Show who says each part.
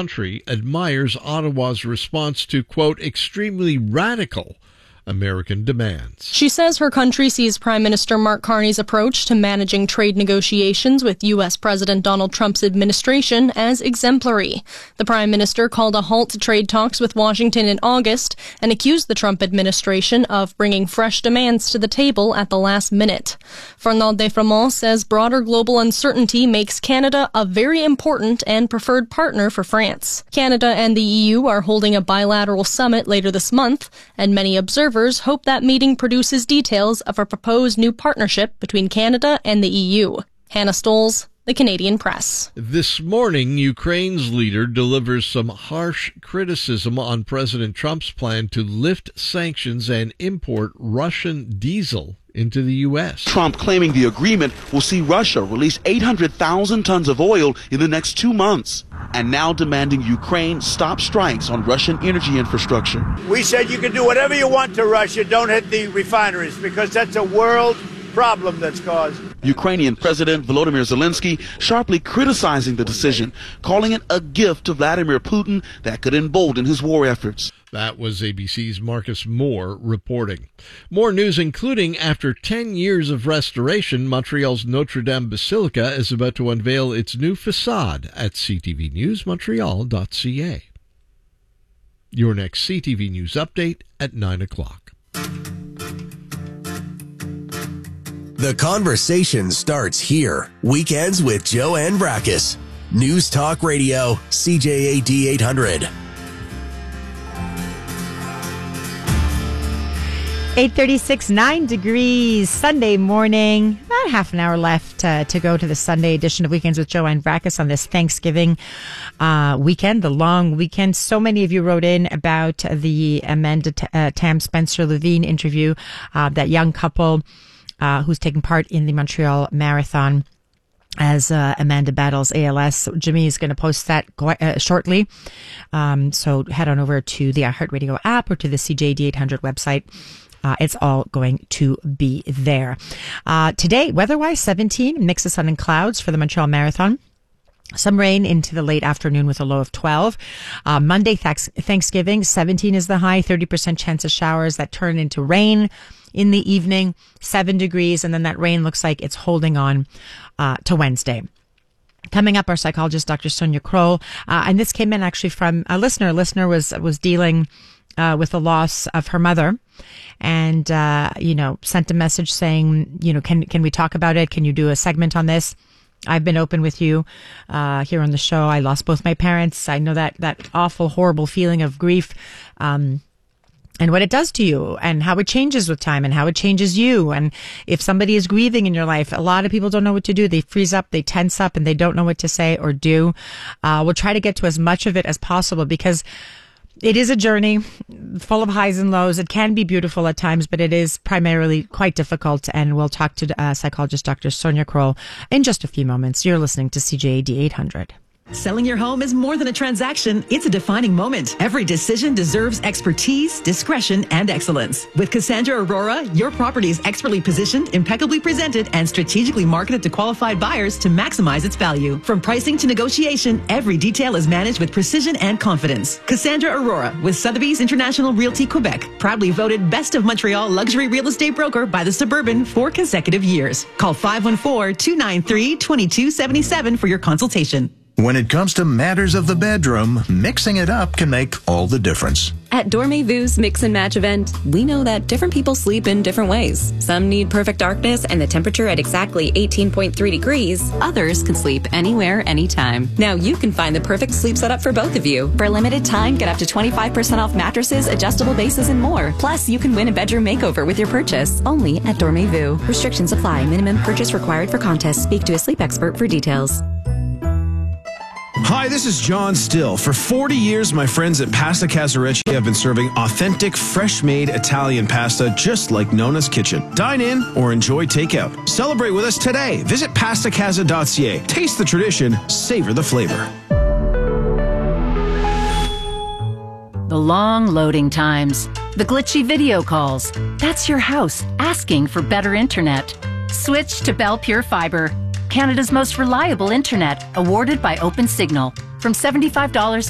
Speaker 1: country admires Ottawa's response to, quote, extremely radical American demands.
Speaker 2: She says her country sees Prime Minister Mark Carney's approach to managing trade negotiations with U.S. President Donald Trump's administration as exemplary. The Prime Minister called a halt to trade talks with Washington in August and accused the Trump administration of bringing fresh demands to the table at the last minute. Fernand Defremont says broader global uncertainty makes Canada a very important and preferred partner for France. Canada and the EU are holding a bilateral summit later this month, and many observers hope that meeting produces details of a proposed new partnership between Canada and the EU. Hannah Stoles, The Canadian Press.
Speaker 1: This morning, Ukraine's leader delivers some harsh criticism on President Trump's plan to lift sanctions and import Russian diesel into the U.S.
Speaker 3: Trump claiming the agreement will see Russia release 800,000 tons of oil in the next 2 months, and now demanding Ukraine stop strikes on Russian energy infrastructure.
Speaker 4: We said you can do whatever you want to Russia, don't hit the refineries, because that's a world problem that's caused.
Speaker 3: Ukrainian President Volodymyr Zelensky sharply criticizing the decision, calling it a gift to Vladimir Putin that could embolden his war efforts.
Speaker 1: That was ABC's Marcus Moore reporting. More news, including after 10 years of restoration, Montreal's Notre Dame Basilica is about to unveil its new facade at ctvnewsmontreal.ca. Your next CTV News update at 9 o'clock.
Speaker 5: The conversation starts here. Weekends with Joanne Brakis. News Talk Radio, CJAD 800.
Speaker 6: 8:36, 9 degrees, Sunday morning. About half an hour left to go to the Sunday edition of Weekends with Joanne Brakis on this Thanksgiving weekend, the long weekend. So many of you wrote in about the Amanda Tam Spencer Levine interview, that young couple who's taking part in the Montreal Marathon as Amanda battles ALS. Jimmy is going to post that shortly. So head on over to the iHeartRadio app or to the CJD 800 website. It's all going to be there. Today, weather-wise, 17, mix of sun and clouds for the Montreal Marathon. Some rain into the late afternoon with a low of 12. Monday, Thanksgiving, 17 is the high, 30% chance of showers that turn into rain in the evening, 7 degrees, and then that rain looks like it's holding on to Wednesday. Coming up, our psychologist, Dr. Sonia Kroll, and this came in actually from a listener. A listener was dealing with the loss of her mother, and sent a message saying, can we talk about it? Can you do a segment on this? I've been open with you here on the show. I lost both my parents. I know that awful, horrible feeling of grief, and what it does to you, and how it changes with time, and how it changes you. And if somebody is grieving in your life, a lot of people don't know what to do. They freeze up, they tense up, and they don't know what to say or do. We'll try to get to as much of it as possible, because it is a journey full of highs and lows. It can be beautiful at times, but it is primarily quite difficult. And we'll talk to psychologist Dr. Sonia Kroll in just a few moments. You're listening to CJAD 800.
Speaker 7: Selling your home is more than a transaction. It's a defining moment. Every decision deserves expertise, discretion, and excellence. With Cassandra Aurora, your property is expertly positioned, impeccably presented, and strategically marketed to qualified buyers to maximize its value. From pricing to negotiation, every detail is managed with precision and confidence. Cassandra Aurora with Sotheby's International Realty Quebec, proudly voted Best of Montreal Luxury Real Estate Broker by the Suburban 4 consecutive years. Call 514-293-2277 for your consultation.
Speaker 8: When it comes to matters of the bedroom, mixing it up can make all the difference.
Speaker 9: At Dormez-Vu's Mix and Match event, we know that different people sleep in different ways. Some need perfect darkness and the temperature at exactly 18.3 degrees. Others can sleep anywhere, anytime. Now you can find the perfect sleep setup for both of you. For a limited time, get up to 25% off mattresses, adjustable bases, and more. Plus, you can win a bedroom makeover with your purchase. Only at Dormez-Vu. Restrictions apply. Minimum purchase required for contest. Speak to a sleep expert for details.
Speaker 10: Hi, this is John Still. For 40 years, my friends at Pasta Casarecci have been serving authentic, fresh-made Italian pasta just like Nona's Kitchen. Dine in or enjoy takeout. Celebrate with us today. Visit pastacasa.ca. Taste the tradition, savor the flavor.
Speaker 11: The long loading times, the glitchy video calls. That's your house asking for better internet. Switch to Bell Pure Fiber. Canada's most reliable internet, awarded by Open Signal. From $75